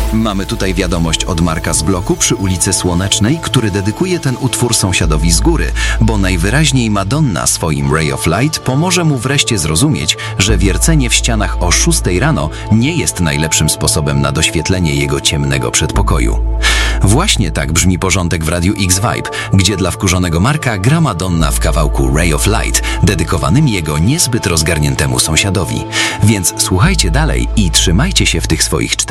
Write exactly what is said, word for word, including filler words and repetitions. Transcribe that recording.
Mamy tutaj wiadomość od Marka z bloku przy ulicy Słonecznej, który dedykuje ten utwór sąsiadowi z góry, bo najwyraźniej Madonna swoim Ray of Light pomoże mu wreszcie zrozumieć, że wiercenie w ścianach o szóstej rano nie jest najlepszym sposobem na doświetlenie jego ciemnego przedpokoju. Właśnie tak brzmi porządek w Radiu X Vibe, gdzie dla wkurzonego Marka gra Madonna w kawałku Ray of Light, dedykowanym jego niezbyt rozgarniętemu sąsiadowi. Więc słuchajcie dalej i trzymajcie się w tych swoich czterech